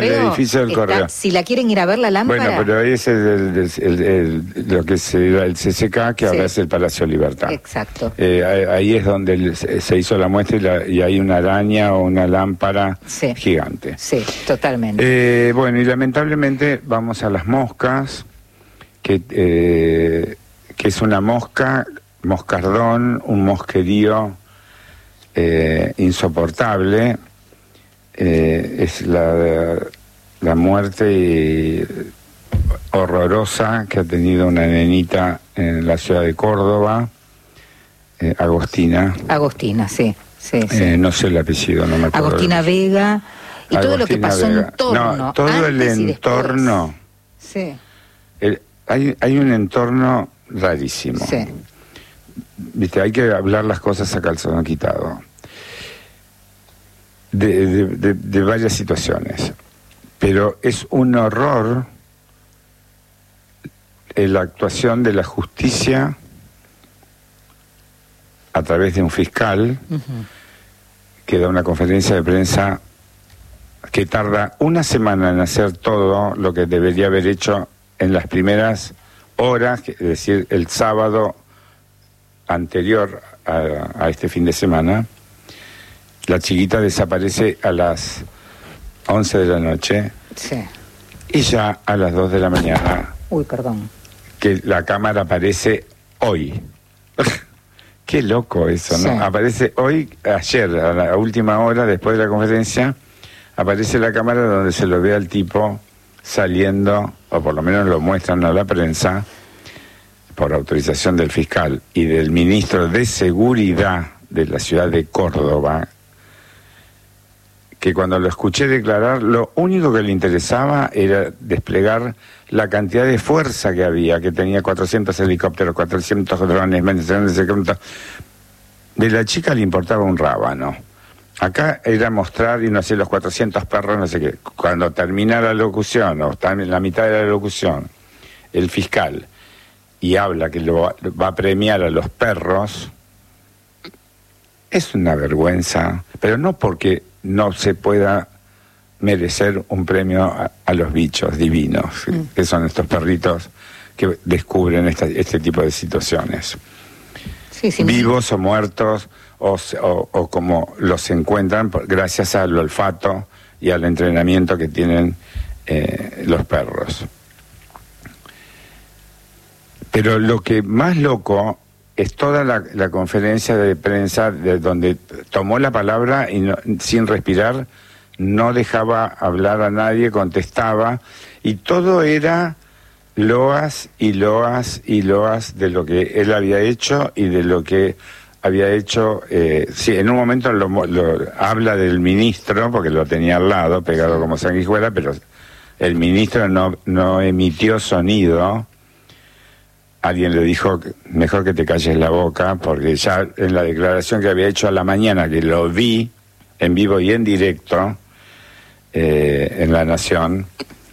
correo. El edificio del correo. Si la quieren ir a ver la lámpara. Bueno, pero ahí es lo que el CCK, que ahora es el Palacio Libertad. Exacto. Ahí es donde se hizo la muestra y hay una araña o una lámpara gigante. Sí, totalmente. Bueno, y lamentablemente vamos a las moscas, que es una moscardón, un mosquerío insoportable. Es la muerte horrorosa que ha tenido una nenita en la ciudad de Córdoba, Agostina. Agostina, sí. No sé el apellido, no me acuerdo. Agostina Vega, y todo lo que pasó en torno. No, todo el entorno. Sí. Hay un entorno rarísimo. Sí. Viste, hay que hablar las cosas a calzón quitado. De varias situaciones. Pero es un horror la actuación de la justicia a través de un fiscal que da una conferencia de prensa que tarda una semana en hacer todo lo que debería haber hecho en las primeras horas, es decir, el sábado anterior a este fin de semana. La chiquita desaparece a las 11 de la noche. Sí. Y ya a las 2 de la mañana. Uy, perdón. Que la cámara aparece hoy. Qué loco eso, ¿no? Sí. Aparece hoy, ayer, a la última hora, después de la conferencia, aparece la cámara donde se lo ve al tipo saliendo, o por lo menos lo muestran a la prensa, por autorización del fiscal y del ministro de Seguridad de la ciudad de Córdoba, que cuando lo escuché declarar, lo único que le interesaba era desplegar la cantidad de fuerza que había, que tenía 400 helicópteros, 400 drones, de la chica le importaba un rábano. Acá era mostrar y no sé, los 400 perros, no sé qué. Cuando termina la locución, o está en la mitad de la locución, el fiscal, y habla que lo va a premiar a los perros, es una vergüenza, pero no porque no se pueda merecer un premio a los bichos divinos, que son estos perritos que descubren este tipo de situaciones. Sí, vivos o muertos, o como los encuentran gracias al olfato y al entrenamiento que tienen los perros. Pero lo que más loco es toda la conferencia de prensa de donde tomó la palabra y sin respirar, no dejaba hablar a nadie, contestaba, y todo era loas y loas y loas de lo que él había hecho y de lo que había hecho. Sí, en un momento lo habla del ministro, porque lo tenía al lado, pegado como sanguijuela, pero el ministro no emitió sonido. Alguien le dijo, mejor que te calles la boca, porque ya en la declaración que había hecho a la mañana, que lo vi en vivo y en directo en La Nación,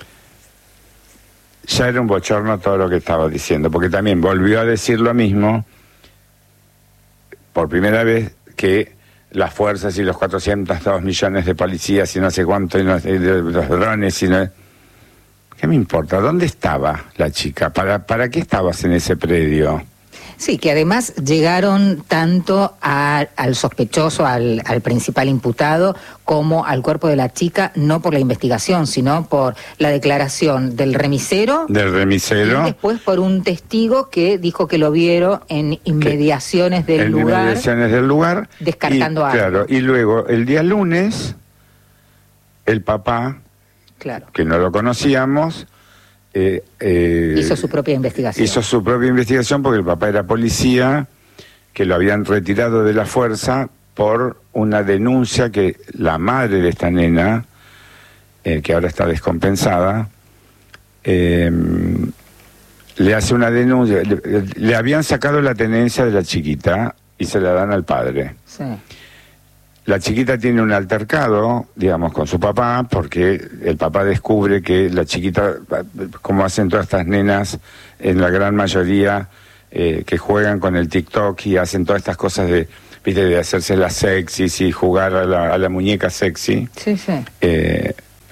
ya era un bochorno todo lo que estaba diciendo, porque también volvió a decir lo mismo, por primera vez, que las fuerzas y los 402 millones de policías y no sé cuánto, y los drones, y no... ¿Qué me importa? ¿Dónde estaba la chica? ¿Para qué estabas en ese predio? Sí, que además llegaron tanto al sospechoso, al principal imputado, como al cuerpo de la chica, no por la investigación, sino por la declaración del remisero. Del remisero. Y después por un testigo que dijo que lo vieron en inmediaciones del lugar. En inmediaciones del lugar. Descartando algo. Claro, y luego, el día lunes, el papá... Claro. Que no lo conocíamos. Hizo su propia investigación. Hizo su propia investigación porque el papá era policía, que lo habían retirado de la fuerza por una denuncia que la madre de esta nena, que ahora está descompensada, le hace una denuncia. Le habían sacado la tenencia de la chiquita y se la dan al padre. Sí. La chiquita tiene un altercado, digamos, con su papá, porque el papá descubre que la chiquita, como hacen todas estas nenas, en la gran mayoría, que juegan con el TikTok y hacen todas estas cosas de hacerse las sexys y jugar a la muñeca sexy. Sí, sí.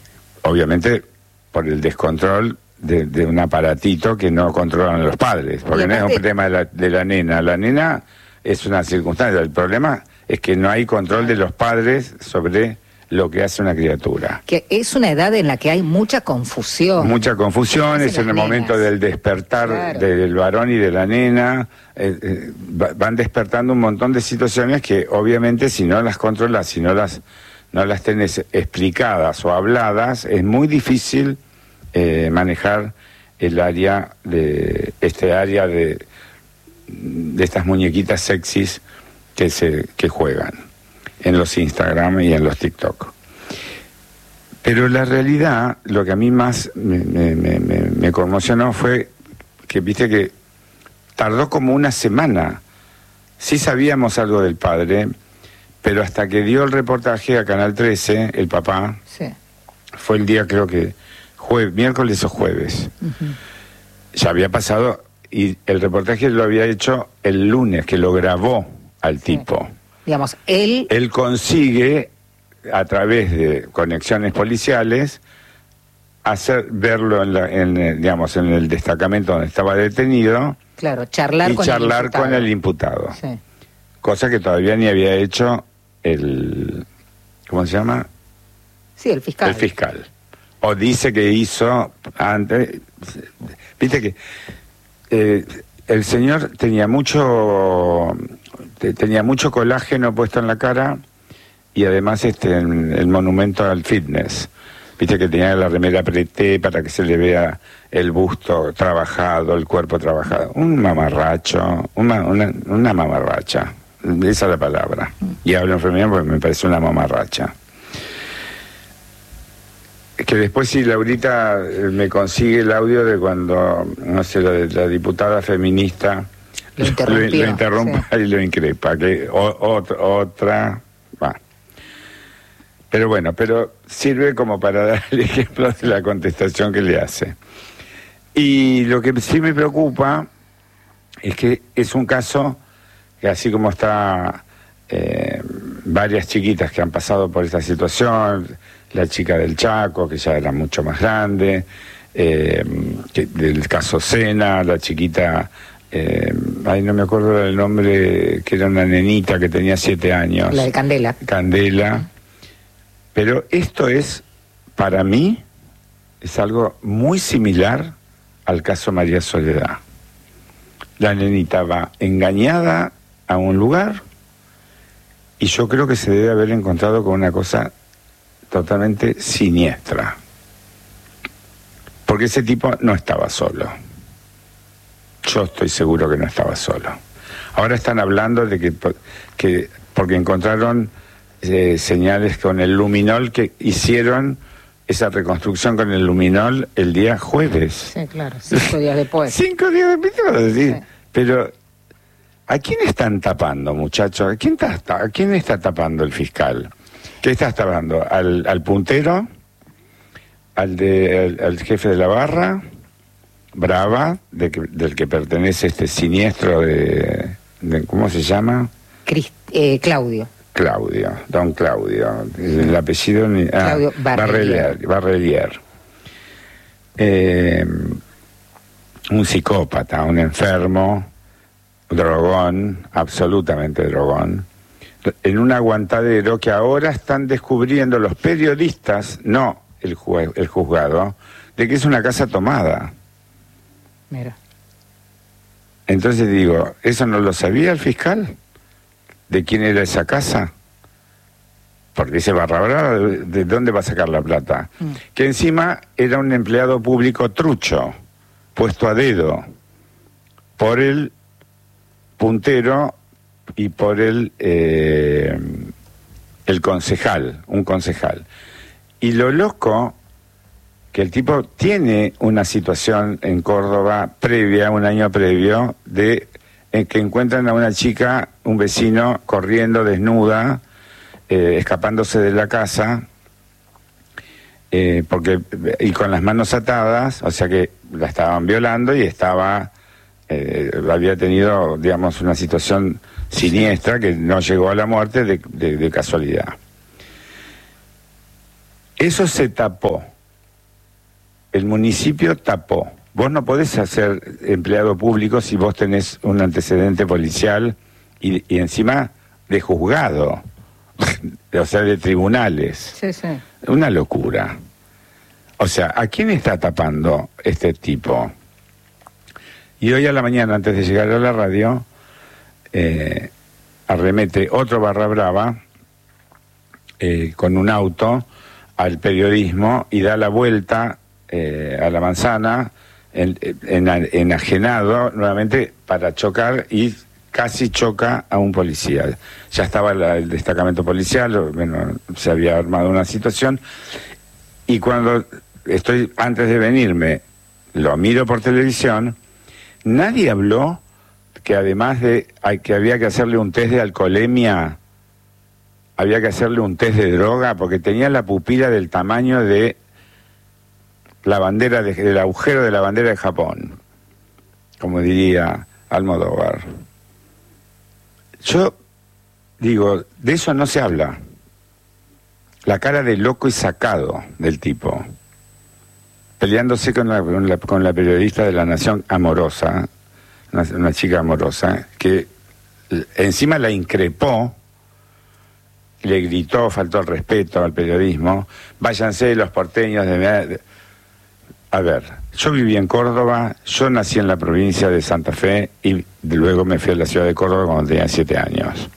obviamente por el descontrol de un aparatito que no controlan los padres, porque no es un tema de la nena. La nena es una circunstancia, el problema es que no hay control de los padres sobre lo que hace una criatura. Que es una edad en la que hay mucha confusión. Mucha confusión, es en el momento del despertar del varón y de la nena. Van despertando un montón de situaciones que obviamente si no las controlas, si no las tenés explicadas o habladas, es muy difícil manejar el área de estas muñequitas sexys que juegan en los Instagram y en los TikTok. Pero la realidad, lo que a mí más me conmocionó fue que, viste, que tardó como una semana. Sí sabíamos algo del padre, pero hasta que dio el reportaje a Canal 13, el papá, sí, fue el día, creo que miércoles o jueves. Ya había pasado, y el reportaje lo había hecho el lunes, que lo grabó al tipo. Digamos, él consigue, a través de conexiones policiales, verlo en el destacamento donde estaba detenido. Claro, charlar con el imputado. Sí. Cosa que todavía ni había hecho ¿cómo se llama? Sí, el fiscal. El fiscal. O dice que hizo antes. Viste que el señor tenía mucho colágeno puesto en la cara, y además el monumento al fitness. Viste que tenía la remera apreté para que se le vea el busto trabajado, el cuerpo trabajado. Un mamarracho, una mamarracha. Esa es la palabra. Y hablo en femenino porque me parece una mamarracha. Que después, si Laurita me consigue el audio de cuando, no sé, la diputada feminista lo interrumpa, sí, y lo increpa, que otra va. Pero bueno, sirve como para dar el ejemplo de la contestación que le hace. Y lo que sí me preocupa es que es un caso que, así como está varias chiquitas que han pasado por esta situación, la chica del Chaco, que ya era mucho más grande, del caso Sena, la chiquita, no me acuerdo del nombre, que era una nenita que tenía 7 años. La de Candela. Candela. Pero esto es, para mí, es algo muy similar al caso María Soledad. La nenita va engañada a un lugar y yo creo que se debe haber encontrado con una cosa totalmente siniestra. Porque ese tipo no estaba solo. Yo estoy seguro que no estaba solo. Ahora están hablando de que porque encontraron señales con el luminol, que hicieron esa reconstrucción con el luminol el día jueves. Sí, claro, 5 días después. 5 días después, sí. Sí. Pero ¿a quién están tapando, muchachos? ¿A quién está tapando el fiscal? ¿Qué está tapando? ¿Al puntero? ¿Al jefe de la barra? Brava, del que pertenece este siniestro de ¿cómo se llama? Claudio. Don Claudio. El apellido... Claudio Barrelier. Un psicópata, un enfermo, drogón, absolutamente drogón, en un aguantadero que ahora están descubriendo los periodistas, no el juzgado, de que es una casa tomada. Mira. Entonces digo, ¿eso no lo sabía el fiscal? ¿De quién era esa casa? Porque ese Barra Brava, ¿de dónde va a sacar la plata? Que encima era un empleado público trucho, puesto a dedo por el puntero y por el concejal, un concejal. Y lo loco, que el tipo tiene una situación en Córdoba previa, un año previo, en que encuentran a una chica, un vecino, corriendo desnuda, escapándose de la casa, y con las manos atadas, o sea que la estaban violando y había tenido, digamos, una situación siniestra que no llegó a la muerte de casualidad. Eso se tapó el municipio tapó. Vos no podés ser empleado público si vos tenés un antecedente policial y encima de juzgado, o sea, de tribunales. Sí, sí. Una locura. O sea, ¿a quién está tapando este tipo? Y hoy a la mañana, antes de llegar a la radio, arremete otro barra brava con un auto al periodismo y da la vuelta a la manzana, enajenado nuevamente para chocar, y casi choca a un policía. Ya estaba el destacamento policial, bueno, se había armado una situación, y cuando estoy, antes de venirme, lo miro por televisión, nadie habló que además de que había que hacerle un test de alcoholemia, había que hacerle un test de droga, porque tenía la pupila del tamaño de la bandera, del agujero de la bandera de Japón, como diría Almodóvar. Yo digo, de eso no se habla. La cara de loco y sacado del tipo, peleándose con la periodista de La Nación, amorosa, una chica amorosa, que encima la increpó, le gritó, faltó el respeto al periodismo, váyanse los porteños de... A ver, yo viví en Córdoba, yo nací en la provincia de Santa Fe y luego me fui a la ciudad de Córdoba cuando tenía 7 años.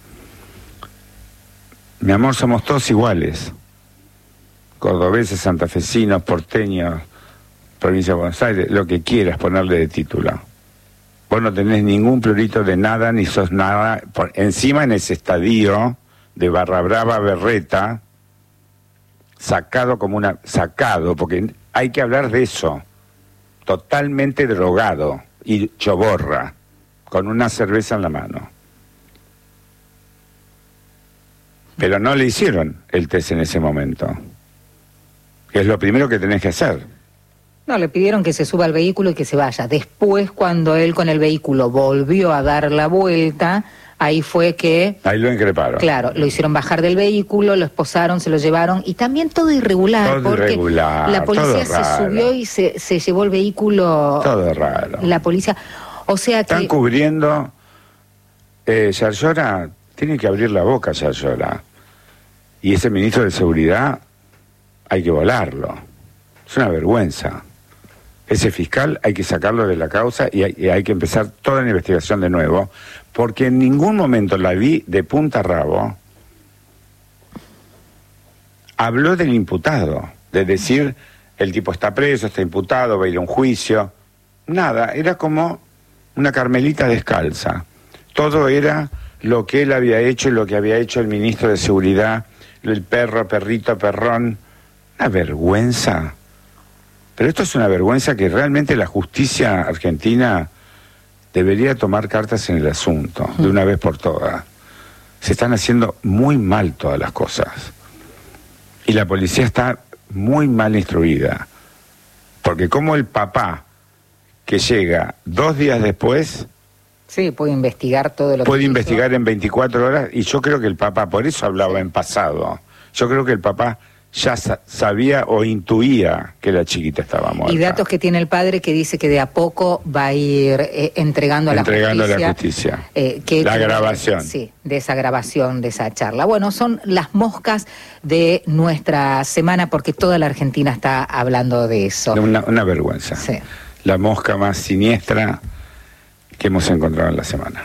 Mi amor, somos todos iguales. Cordobeses, santafesinos, porteños, provincia de Buenos Aires, lo que quieras ponerle de título. Vos no tenés ningún prurito de nada, ni sos nada. Encima en ese estadio de Barra Brava Berreta, sacado, porque hay que hablar de eso, totalmente drogado y choborra, con una cerveza en la mano. Pero no le hicieron el test en ese momento, que es lo primero que tenés que hacer. No, le pidieron que se suba al vehículo y que se vaya. Después, cuando él con el vehículo volvió a dar la vuelta, ahí fue que... Ahí lo increparon. Claro, lo hicieron bajar del vehículo, lo esposaron, se lo llevaron, y también todo irregular, todo porque irregular, la policía se subió y se llevó el vehículo... Todo raro. La policía... O sea que... Están cubriendo... Yarlora tiene que abrir la boca, Yarlora. Y ese ministro de Seguridad hay que volarlo. Es una vergüenza. Ese fiscal hay que sacarlo de la causa y hay que empezar toda la investigación de nuevo, porque en ningún momento la vi de punta a rabo. Habló del imputado, de decir, el tipo está preso, está imputado, va a ir a un juicio. Nada, era como una Carmelita descalza. Todo era lo que él había hecho y lo que había hecho el ministro de Seguridad, el perro, perrito, perrón. Una vergüenza. Pero esto es una vergüenza que realmente la justicia argentina debería tomar cartas en el asunto, de una vez por todas. Se están haciendo muy mal todas las cosas. Y la policía está muy mal instruida. Porque como el papá, que llega 2 días después... Sí, puede investigar todo lo que puede hizo. investigar en 24 horas, y yo creo que el papá, por eso hablaba en pasado, yo creo que el papá ya sabía o intuía que la chiquita estaba muerta. Y datos que tiene el padre, que dice que de a poco va a ir entregando a la justicia. La grabación. Sí, de esa grabación, de esa charla. Bueno, son las moscas de nuestra semana, porque toda la Argentina está hablando de eso. Una vergüenza. Sí. La mosca más siniestra que hemos encontrado en la semana.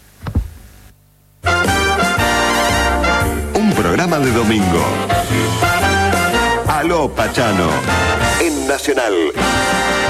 Un programa de domingo. Aló Pachano, en Nacional.